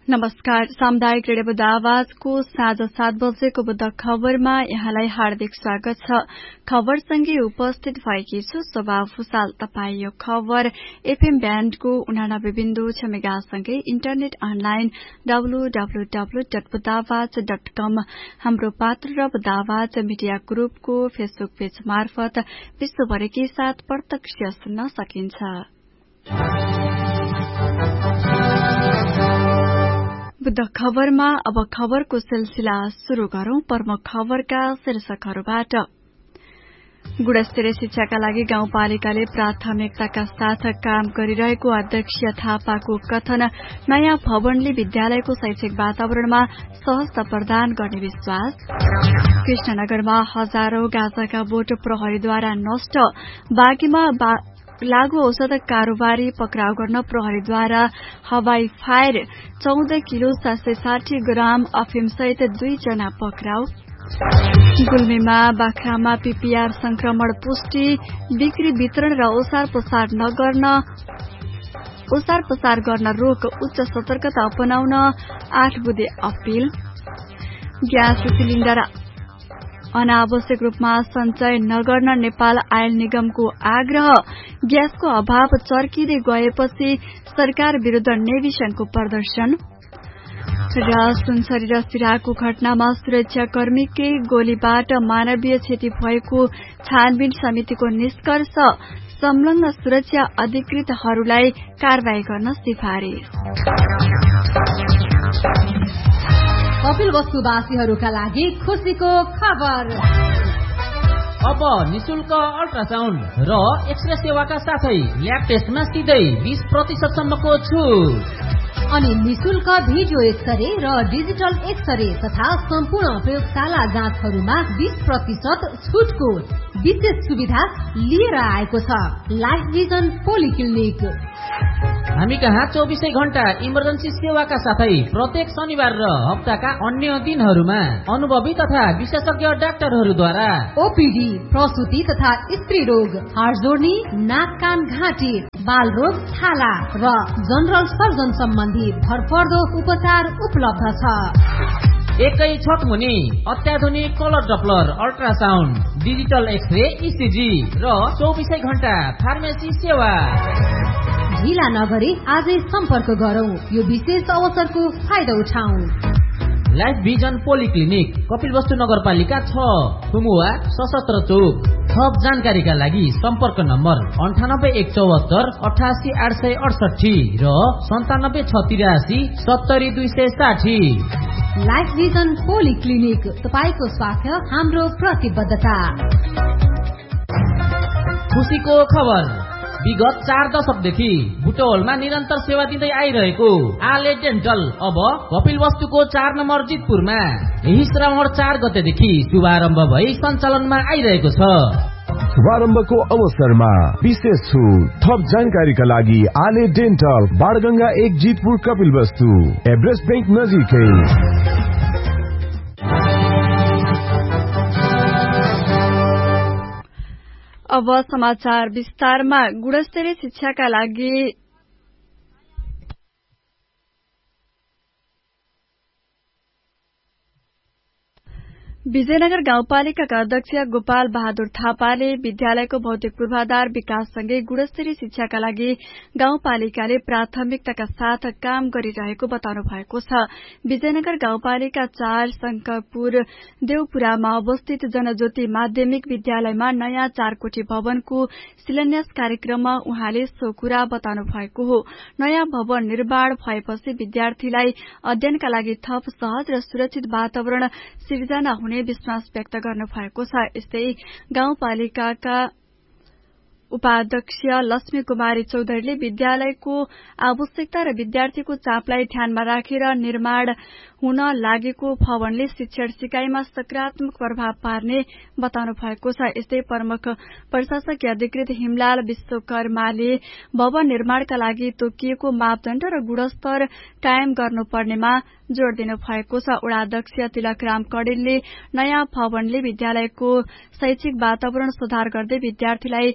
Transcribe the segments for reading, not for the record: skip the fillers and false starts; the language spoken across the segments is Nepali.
नमस्कार। सामुदायिक रेडियो बुद्ध आवाजको साँझ 7 बजेको बुद्ध खबरमा यहाँलाई हार्दिक स्वागत छ। खबरसँगै उपस्थित भएकी छु शोभा भूषाल। तपाई यो खबर एफएम ब्यान्डको 89.6 मेगासँगै इन्टरनेट अनलाइन www.buddhawaz.com हाम्रो पात्र र बुद्ध आवाज मिडिया ग्रुपको फेसबुक पेज मार्फत विश्वभरिकै साथ प्रत्यक्ष सुन्न सकिन्छ। बुद्ध खबरमा अब खबरको सिलसिला शुरू गरौं। प्रमुख खबरका शीर्षकहरूबाट। गुणस्तरीय शिक्षाका लागि गाउँपालिकाले प्राथमिकताका साथ काम गरिरहेको अध्यक्ष थापाको कथन। नयाँ भवनले विद्यालयको शैक्षिक वातावरणमा सहजता प्रदान गर्ने विश्वास। कृष्णनगरमा हजारौं गाँजाका बोट प्रहरीद्वारा नष्ट। बागीमा लागू औषध कारोबारी पक्राउ गर्न प्रहरीद्वारा हवाई फायर। 14 किलो 760 ग्राम अफिमसहित 2 जना पक्राउ। गुल्मीमा बाख्रामा पीपीआर संक्रमण पुष्टि। बिक्री वितरण र ओसार पसार गर्न रोक। उच्च सतर्कता अपनाउन 8 बुँदे अपील। ग्यास सिलिण्डर अनावश्यक रूपमा सञ्चय नगर्न नेपाल आयल निगमको आग्रह। ग्यासको अभाव चर्किँदै गएपछि सरकार विरूद्ध नेभी संघको प्रदर्शन। र सुनसरी र सिराहाको घटनामा सुरक्षाकर्मीकै गोलीबाट मानवीय क्षति भएको छानबिन समितिको निष्कर्ष। संलग्न सुरक्षा अधिकृतहरूलाई कारवाही गर्न सिफारिश। कपिलवस्तुवासीहरूका लागि खुशीको खबर। अब निशुल्क अल्ट्रासाउन्ड र एक्सरे सेवाका साथै ल्याब टेस्टमा सिधै 20% सम्मको छुट। अनि निशुल्क भिडियो एक्सरे र डिजिटल एक्सरे तथा सम्पूर्ण प्रयोगशाला जाँचहरूमा 20% छुटको विशेष सुविधा लिएर आएको छ लाइफ भिजन पोलिक्लिनिक। हामी कहाँ 24 घण्टा इमर्जेन्सी सेवाका साथै प्रत्येक शनिबार र हप्ताका अन्य दिनहरूमा अनुभवी तथा विशेषज्ञ डाक्टरहरूद्वारा ओपीडी, प्रसुति तथा स्त्री रोग, हाड जोड्नी, नाक कान घाँटी, बाल रोग, छाला र जनरल सर्जन सम्बन्धी भरपर्दो उपचार उपलब्ध छ। एकै छत मुनि अत्याधुनिक colour Doppler ultrasound, digital x-ray, ECG र 24 घण्टा फार्मेसी सेवा। ढिला नगरी आजै सम्पर्क गरौं। यो विशेष अवसरको फाइदा उठाऊ। लाइफ भिजन पोलिक्लिनिक, कपिलवस्तु नगरपालिका 6, खुमुवा, सशस्त्र चौक। थप जानकारीका लागि सम्पर्क नम्बर 98 174 88 868 र 97 683 70 260। लाइफ भिजन पोलिक्लिनिक, तपाईको स्वास्थ्य हाम्रो प्रतिबद्धता। खुशीको खबर। विगत 4 दशकदेखि बुटवलमा निरन्तर सेवा दिँदै आइरहेको आले डेन्टल अब कपिलवस्तुको 4 नम्बर जितपुरमा यही श्रावण 4 गतेदेखि शुभारम्भ भई सञ्चालनमा आइरहेको छ। शुभारम्भको अवसरमा विशेष छुट। थप जानकारीका लागि आले dental, Banganga 1 Jitpur, Kapilvastu, Everest bank नजिकै। अब समाचार विस्तारमा। गुणस्तरीय शिक्षाका लागि विजयनगर गाउँपालिकाका अध्यक्ष गोपाल बहादुर थापाले विद्यालयको भौतिक पूर्वाधार विकाससँगै गुणस्तरीय शिक्षाका लागि गाउँपालिकाले प्राथमिकताका साथ काम गरिरहेको बताउनु भएको छ। विजयनगर गाउँपालिका 4 शंकरपुर देवपुरामा अवस्थित जनज्योति माध्यमिक विद्यालयमा नयाँ 4 कोठी भवनको शिलान्यास कार्यक्रममा उहाँले सो कुरा बताउनु भएको हो। नयाँ भवन निर्माण भएपछि विद्यार्थीलाई अध्ययनका लागि थप सहज र सुरक्षित वातावरण सिर्जना हुने विश्वास व्यक्त गर्नु भएको छ। यस्तै गाउँपालिकाका उपाध्यक्ष लक्ष्मी कुमारी चौधरीले विद्यालयको आवश्यकता र विद्यार्थीको चापलाई ध्यानमा राखेर निर्माण हुन लागेको भवनले शिक्षण सिकाइमा सकारात्मक प्रभाव पार्ने बताउनु भएको छ। यस्तै प्रमुख प्रशासकीय अधिकृत हिमलाल विश्वकर्माले भवन निर्माणका लागि तोकिएको मापदण्ड र गुणस्तर कायम गर्नुपर्नेमा जोड़ दिनु भएको छ। वडाध्यक्ष तिलकराम कडेलले नयाँ भवनले विद्यालयको शैक्षिक वातावरण सुधार गर्दै विद्यार्थीलाई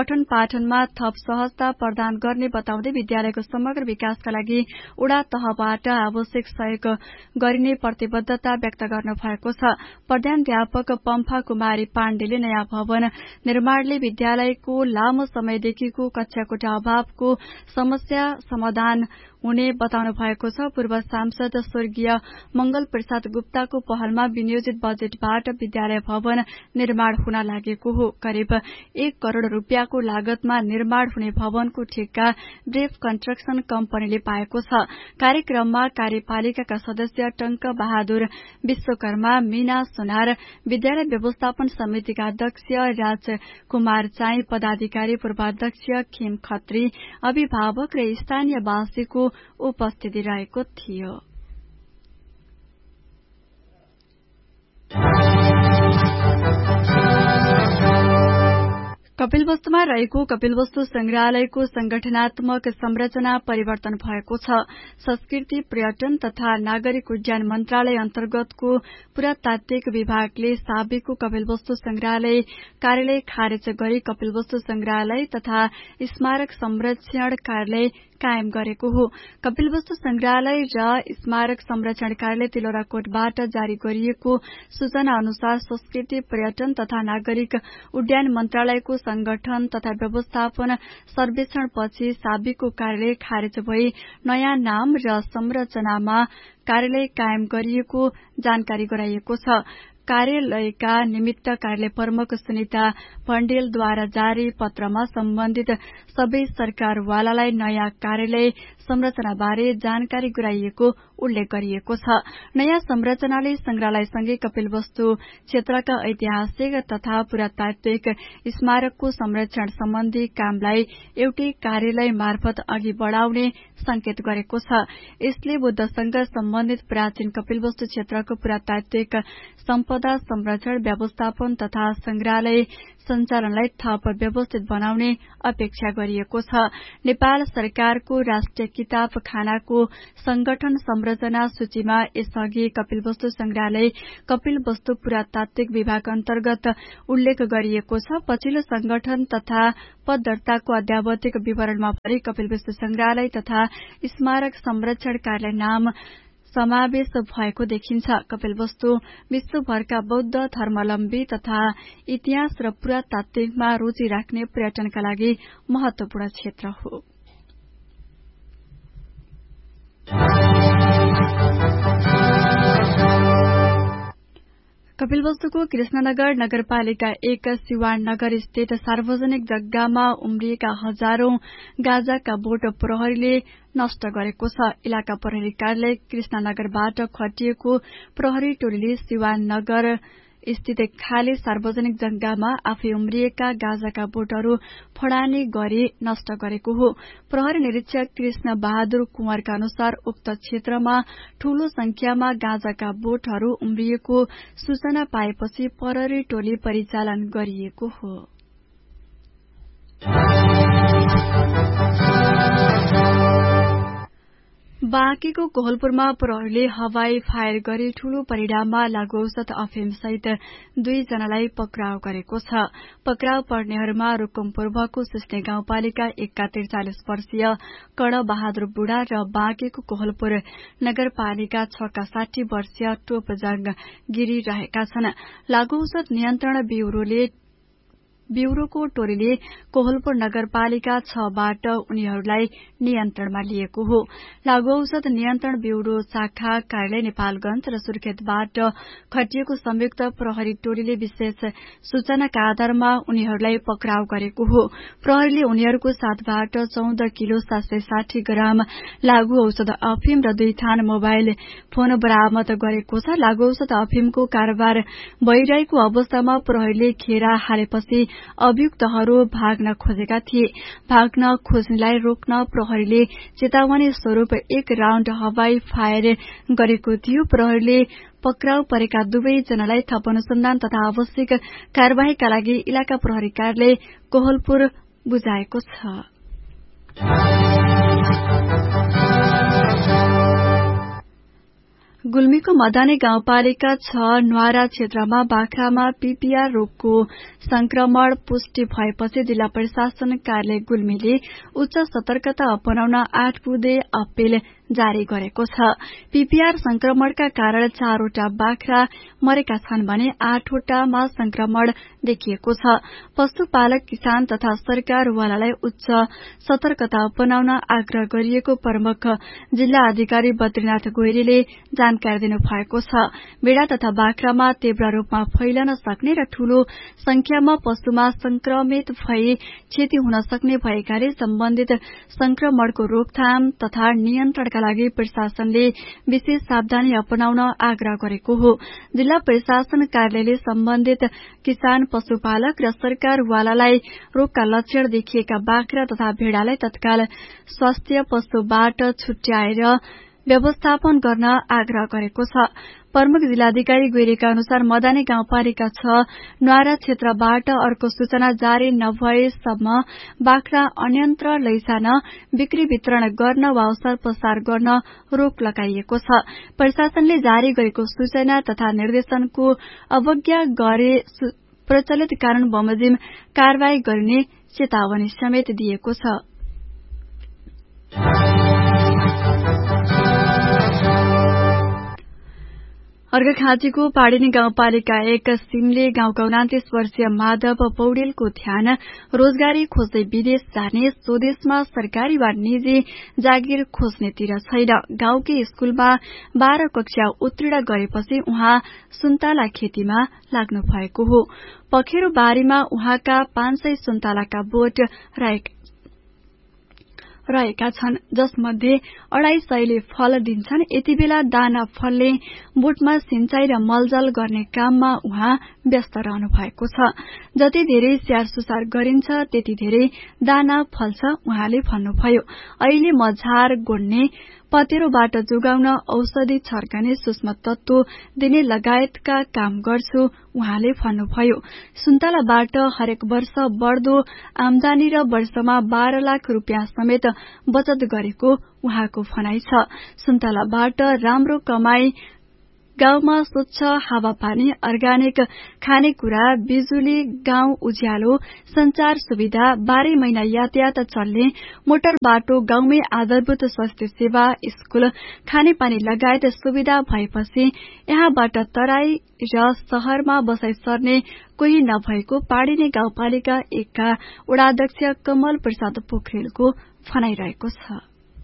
पठन पाठनमा थप सहजता प्रदान गर्ने बताउँदै विद्यालयको समग्र विकासका लागि वडा तहबाट आवश्यक सहयोग गरिने प्रतिबद्धता व्यक्त गर्नु भएको छ। प्रधानाध्यापक पम्फा कुमारी पाण्डेले नयाँ भवन निर्माणले विद्यालयको लामो समयदेखिको कक्षाकोठा अभावको समस्या समाधान हुने बताउनु भएको छ। पूर्व सांसद स्वर्गीय मंगल प्रसाद गुप्ताको पहलमा विनियोजित बजेटबाट विद्यालय भवन निर्माण हुन लागेको हो। करिब 1 करोड़ रूपियाँको लागतमा निर्माण हुने भवनको ठेक्का ब्रेफ कन्स्ट्रक्सन कम्पनीले पाएको छ। कार्यक्रममा कार्यपालिकाका सदस्य टंक बहादुर विश्वकर्मा, मीना सोनार, विद्यालय व्यवस्थापन समितिका अध्यक्ष राजकुमार चाई, पदाधिकारी पूर्वाध्यक्ष खेम खत्री, अभिभावक र स्थानीयवासीको उपस्थिति रहेको थियो। कपिलवस्तुमा रहेको कपिलवस्तु संग्रहालयको संगठनात्मक संरचना परिवर्तन भएको छ। संस्कृति, पर्यटन तथा नागरिक उड्डयन मन्त्रालय अन्तर्गतको पुरातात्विक विभागले साबिकको कपिलवस्तु संग्रहालय कार्यालय खारेज गरी कपिलवस्तु संग्रहालय तथा स्मारक संरक्षण कार्यालय कायम गरेको हो। कपिलवस्तु संग्रहालय र स्मारक संरक्षण कार्यालय तिलौराकोटबाट जारी गरिएको सूचना अनुसार संस्कृति, पर्यटन तथा नागरिक उड्डयन मन्त्रालयको संगठन तथा व्यवस्थापन सर्वेक्षणपछि साबिकको कार्यालय खारेज भई नयाँ नाम र संरचनामा कार्यालय कायम गरिएको जानकारी गराइएको छ। कार्यालयका निमित्त कार्यालय प्रमुख सुनिता पण्डेलद्वारा जारी पत्रमा सम्बन्धित सबै सरकारवालालाई नयाँ कार्यालय संरचनाबारे जानकारी गराइएको उल्लेख गरिएको छ। नयाँ संरचनाले संग्रहालयसँगै कपिलवस्तु क्षेत्रका ऐतिहासिक तथा पुरातात्विक स्मारकको संरक्षण सम्बन्धी कामलाई एउटै कार्यालय मार्फत अघि बढ़ाउने संकेत गरेको छ। यसले बुद्धसँग सम्बन्धित प्राचीन कपिलवस्तु क्षेत्रको पुरातात्विक सम्पदा संरक्षण, व्यवस्थापन तथा संग्रहालय संचालनलाई थप व्यवस्थित बनाउने अपेक्षा गरिएको छ। नेपाल सरकारको राष्ट्रिय किताब खानाको संगठन संरचना सूचीमा यसअघि कपिलवस्तु संग्रहालय कपिलवस्तु पुरातात्विक विभाग अन्तर्गत उल्लेख गरिएको छ। पछिल्लो संगठन तथा पद दर्ताको अध्यावधिक विवरणमा पनि कपिलवस्तु संग्रहालय तथा स्मारक संरक्षण कार्यालय नाम समावेश भएको देखिन्छ। कपिलवस्तु विश्वभरका बौद्ध धर्मावलम्बी तथा इतिहास र पुरातात्विकमा रुचि राख्ने पर्यटनका लागि महत्वपूर्ण क्षेत्र हो। कपिलवस्तुको कृष्णनगर नगरपालिका 1 सिवान नगर स्थित सार्वजनिक जग्गामा उम्रिएका हजारौं गाजाका बोट प्रहरीले नष्ट गरेको छ। इलाका प्रहरी कार्यालय कृष्णनगरबाट खटिएको प्रहरी टोलीले सिवान नगर स्थित खाली सार्वजनिक जग्गामा आफै उम्रिएका गाजाका बोटहरू फडानी गरी नष्ट गरेको हो। प्रहरी निरीक्षक कृष्ण बहादुर कुंवरका अनुसार उक्त क्षेत्रमा ठूलो संख्यामा गाजाका बोटहरू उम्रिएको सूचना पाएपछि प्रहरी टोली परिचालन गरिएको हो। बाँकेको कोहलपुरमा प्रहरीले हवाई फायर गरी ठूलो परिणाममा लागू औषध अफिम सहित 2 जनालाई पक्राउ गरेको छ। पक्राउ पर्नेहरूमा रुकुम पूर्वको सिस्ने गाउँपालिका 1 का 43 वर्षीय कर्ण बहादुर बुढा र बाँकेको कोहलपुर नगरपालिका 6 का 60 वर्षीय टोपजंग गिरी रहेका छन्। लागू औषध नियन्त्रण ब्यूरोको टोलीले कोहलपुर नगरपालिका 6 बाट उनीहरूलाई नियन्त्रणमा लिएको हो। लागू औषध नियन्त्रण ब्यूरो शाखा कार्यालय नेपालगंज र सुर्खेतबाट खटिएको संयुक्त प्रहरी टोलीले विशेष सूचनाका आधारमा उनीहरूलाई पक्राउ गरेको हो। प्रहरीले उनीहरूको साथबाट 14 किलो 760 ग्राम लागू औषध अफिम र 2 थान मोबाइल फोन बरामद गरेको छ। लागू औषध अफिमको कारोबार भइरहेको अवस्थामा प्रहरीले घेरा हालेपछि अभियुक्तहरू भाग्न खोजेका थिए। भाग्न खोज्नेलाई रोक्न प्रहरीले चेतावनी स्वरूप 1 राउण्ड हवाई फायर गरेको थियो। प्रहरीले पक्राउ परेका 2 जनालाई थप अनुसन्धान तथा आवश्यक कार्यवाहीका लागि इलाका प्रहरी कार्यालय कोहलपुर बुझाएको छ। गुल्मीको मदाने गाउँपालिका 6 न्वारा क्षेत्रमा बाख्रामा पीपीआर रोगको संक्रमण पुष्टि भएपछि जिल्ला प्रशासन कार्यालय गुल्मीले उच्च सतर्कता अपनाउन 8 बुँदे अपील जारी गरेको छ। पीपीआर संक्रमणका कारण 4 वटा बाख्रा मरेका छन् भने 8 वटामा संक्रमण देखिएको छ। पशुपालक किसान तथा सरकारवालालाई उच्च सतर्कता अपनाउन आग्रह गरिएको प्रमुख जिल्ला अधिकारी बद्रीनाथ गोइरीले जानकारी दिनुभएको छ। भेडा तथा बाख्रामा तीव्र रूपमा फैलन सक्ने र ठूलो संख्यामा पशुमा संक्रमित भई क्षति हुन सक्ने भएकाले सम्बन्धित संक्रमणको रोकथाम तथा नियन्त्रणका लागि प्रशासनले विशेष सावधानी अपनाउन आग्रह गरेको हो। जिल्ला प्रशासन कार्यालयले सम्बन्धित किसान पशुपालक र सरकारवालालाई रोगका लक्षण देखिएका बाख्रा तथा भेडालाई तत्काल स्वास्थ्य पशुबाट छुट्याएर व्यवस्थापन गर्न आग्रह गरेको छ। प्रमुख जिल्लाधिकारी गोइरीका अनुसार मदाने गाउँपालिका 6 न्वारा क्षेत्रबाट अर्को सूचना जारी नभएसम्म बाख्रा अन्यन्त्र लैजान बिक्री वितरण गर्न वा अवसर प्रसार गर्न रोक लगाइएको छ। प्रशासनले जारी गरेको सूचना तथा निर्देशनको अवज्ञा गरे प्रचलित कानून बमोजिम कार्यवाही गरिने चेतावनी समेत दिएको छ। अर्घाखाँचीको पाडिनी गाउँपालिका 1 सिमले गाउँका 29 वर्षीय माधव पौडेलको ध्यान रोजगारी खोज्दै विदेश जाने स्वदेशमा सरकारी वा निजी जागिर खोज्नेतिर छैन। गाउँकै स्कूलमा 12 कक्षा उत्तीर्ण गरेपछि उहाँ सुन्तला खेतीमा लाग्नु भएको हो। पखेरो बारीमा उहाँका 500 सुन्तलाका बोट रहेका छन्, जसमध्ये 250ले फल दिन्छन्। यति बेला दाना फल्ने बोटमा सिंचाई र मलजल गर्ने काममा उहाँ व्यस्त रहनु भएको छ। जति धेरै स्याहार सुसार गरिन्छ त्यति धेरै दाना फल्छ उहाँले भन्नुभयो। अहिले म झार गोड्ने, पतेरोबाट जोगाउन, औषधि छर्कने, सूक्ष्म तत्व दिने लगायतका काम गर्छु उहाँले भन्नुभयो। सुन्तलाबाट हरेक वर्ष बढ्दो आमदानी र वर्षमा 12 लाख रुपियाँ समेत बचत गरेको उहाँको भनाइ छ। सुन्तलाबाट राम्रो कमाई, गाउँमा स्वच्छ हावापानी, अर्ग्यानिक खानेकुरा, बिजुली, गाउँ उज्यालो, संचार सुविधा, 12 महिना यातायात चल्ने मोटर बाटो, गाउँमै आधारभूत स्वास्थ्य सेवा, स्कूल, खानेपानी लगायत सुविधा भएपछि यहाँबाट तराई र शहरमा बसाई सर्ने कोही नभएको पाडिने गाउँपालिका 1 का वडाध्यक्ष कमल प्रसाद पोखरेलको भनाइरहेको छ।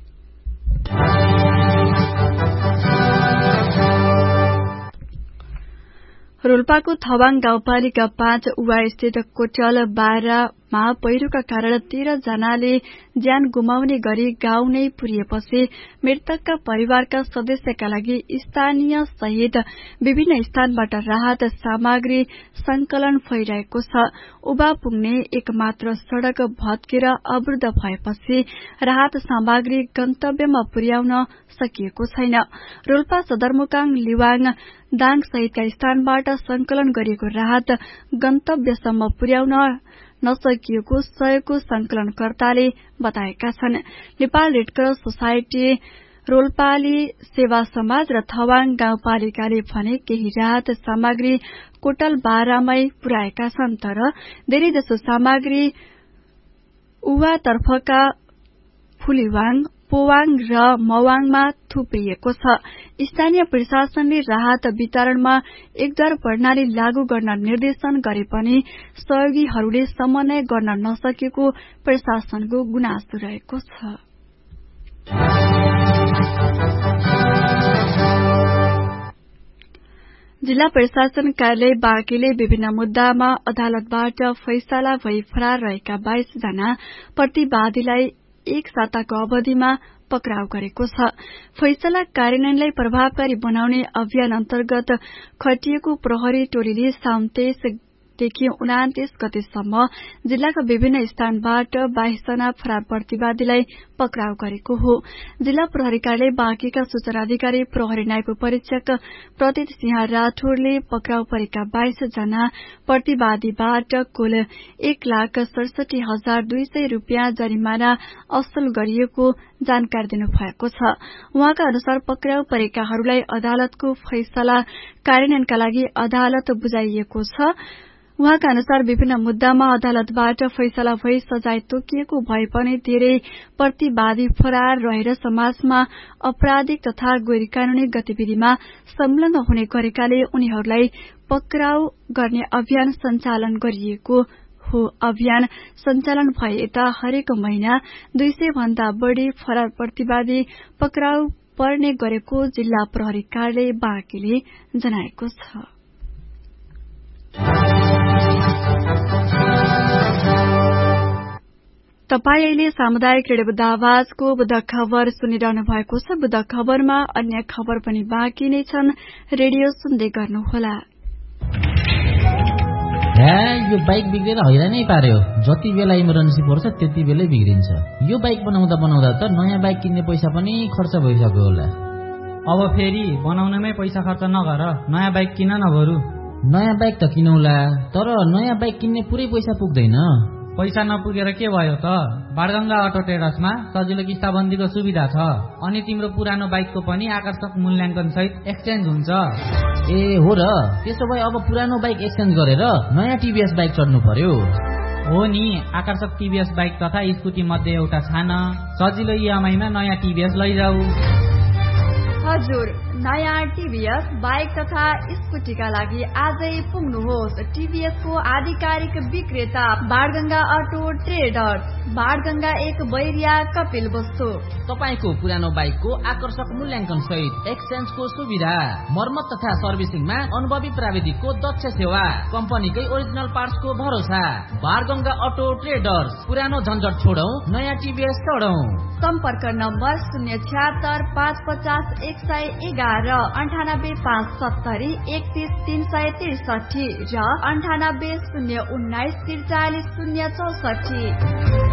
रोल्पाको थवाङ गाउँपालिका 5 उवा स्थित कोटल 12 मा पहिरोका कारण 13 जनाले ज्यान गुमाउने गरी गाउँ नै पुरिएपछि मृतकका परिवारका सदस्यका लागि स्थानीय सहित विभिन्न स्थानबाट राहत सामग्री संकलन भइरहेको छ। उभा पुग्ने एकमात्र सड़क भत्केर अवरुद्ध भएपछि राहत सामग्री गन्तव्यमा पुर्याउन सकिएको छैन। रोल्पा सदरमुकाम, लिवाङ, दाङ सहितका स्थानबाट संकलन गरिएको राहत गन्तव्यसम्म पुर्याउन नसकिएको सहयोगको संकलनकर्ताले बताएका छन्। नेपाल रेडक्रस सोसाइटी, रोल्पाली सेवा समाज र थवाङ गाउँपालिकाले भने केही राहत सामग्री कोटल 12 मै पुर्याएका छन्, तर धेरैजसो सामग्री उवातर्फका फुलिवाङ, पोवाङ र मवाङमा थुप्रिएको छ। स्थानीय प्रशासनले राहत वितरणमा एकद्वार प्रणाली लागू गर्न निर्देशन गरे पनि सहयोगीहरूले समन्वय गर्न नसकेको प्रशासनको गुनासो रहेको छ। जिल्ला प्रशासन कार्यालय बाँकेले विभिन्न मुद्दामा अदालतबाट फैसला भई फरार रहेका 22 जना प्रतिवादीलाई 1 साताको अवधिमा पक्राउ गरेको छ। फैसला कार्यान्वयनलाई प्रभावकारी बनाउने अभियान अन्तर्गत खटिएको प्रहरी टोलीले साउन 23 देखि 29 गतेसम्म जिल्लाका विभिन्न स्थानबाट 22 जना फरार प्रतिवादीलाई पक्राउ गरेको हो। जिल्ला प्रहरी कार्यालय बाँकीका सूचना अधिकारी प्रहरी नायब परीक्षक प्रतीत सिंह राठौरले पक्राउ परेका 22 जना प्रतिवादीबाट कुल 1,67,200 रूपियाँ जरिमाना असुल गरिएको जानकारी दिनुभएको छ। उहाँका अनुसार पक्राउ परेकाहरूलाई अदालतको फैसला कार्यान्वयनका लागि अदालत बुझाइएको छ। उहाँका अनुसार विभिन्न मुद्दामा अदालतबाट फैसला भई सजाय तोकिएको भए पनि धेरै प्रतिवादी फरार रहेर समाजमा आपराधिक तथा गैर कानूनी गतिविधिमा संलग्न हुने गरेकाले उनीहरूलाई पक्राउ गर्ने अभियान सञ्चालन गरिएको हो। अभियान सञ्चालन भए यता हरेक महिना 200 भन्दा बढ़ी फरार प्रतिवादी पक्राउ पर्ने गरेको जिल्ला प्रहरी कार्यालय बाँकीले जनाएको छ। तपाई अहिले सामुदायिक रेडियो बुद्ध आवाजको बुद्ध खबर सुनिरहनु भएको छ। बुद्ध खबरमा अन्य खबर पनि बाँकी नै छन्, रेडियो सुन्दै गर्नुहोला। यो बाइक बिग्रेर हैरानै पार्यो। जति बेला इमर्जेन्सी पर्छ त्यति बेलै बिग्रिन्छ। यो बाइक बनाउँदा त नयाँ बाइक किन्ने पैसा पनि खर्च भइसक्यो होला। अब फेरि बनाउनमै पैसा खर्च नगर, नयाँ बाइक किन न बरु। नयाँ बाइक त किनौला, तर नयाँ बाइक किन्ने पुरै पैसा पुग्दैन। पैसा नपुगेर के भयो त? बाणगंगा अटो ट्रेडर्समा सजिलो किस्ताबन्दीको सुविधा छ, अनि तिम्रो पुरानो बाइकको पनि आकर्षक मूल्याङ्कन सहित एक्सचेन्ज हुन्छ। ए हो र, त्यसो भए अब पुरानो बाइक एक्सचेन्ज गरेर नयाँ टिभीएस बाइक चढ्नु पर्यो। हो नि, आकर्षक टिभीएस बाइक तथा स्कुटी मध्ये एउटा छान, सजिलो इएमआईमा नयाँ टिभीएस लैजाऊ। हजुर, नयाँ टिभीएस बाइक तथा स्कुटीका लागि आजै पुग्नुहोस्। टिभीएस को आधिकारिक विक्रेता बाणगंगा अटो ट्रेडर्स, बाणगंगा 1 बैरिया कपिल वस्तु। तपाईको पुरानो बाइकको आकर्षक मूल्याङ्कन सहित एक्सचेन्जको सुविधा, मर्मत तथा सर्भिसिङमा अनुभवी प्राविधिकको दक्ष सेवा, कम्पनीकै ओरिजिनल पार्ट्सको भरोसा। बाणगंगा अटो ट्रेडर्स, पुरानो झन्झट छोडौं, नयाँ टिभीएस चढौं। सम्पर्क नम्बर 076 550 111, 98 570 31 363 र 98 019 43 064।